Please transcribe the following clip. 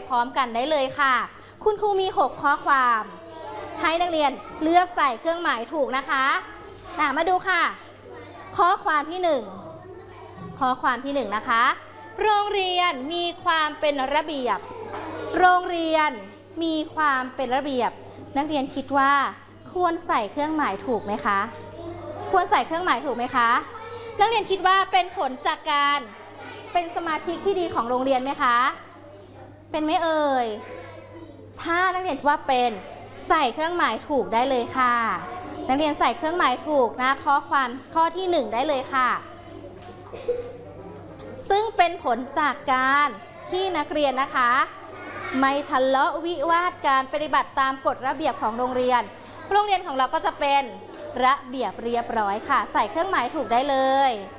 พร้อมกันได้เลยค่ะคุณครูมี6ข้อความให้นักเรียนเลือกใส่เครื่องหมายถูกนะคะมาดูค่ะข้อความที่1ข้อความที่1นะคะโรงเรียนมีความเป็นระเบียบโรงเรียนมีความเป็นระเบียบนักเรียนคิดว่าควรใส่เครื่องหมายถูกไหมคะควรใส่เครื่องหมายถูกไหมคะนักเรียนคิดว่าเป็นผลจากการเป็นสมาชิกที่ดีของโรงเรียนไหมคะเป็นไหมเอ่ยถ้านักเรียนคิดว่าเป็นใส่เครื่องหมายถูกได้เลยค่ะนักเรียนใส่เครื่องหมายถูกนะข้อที่1ได้เลยค่ะซึ่งเป็นผลจากการที่นักเรียนนะคะไม่ทะเลาะวิวาทการปฏิบัติตามกฎระเบียบของโรงเรียนของเราก็จะเป็นระเบียบเรียบร้อยค่ะใส่เครื่องหมายถูกได้เลย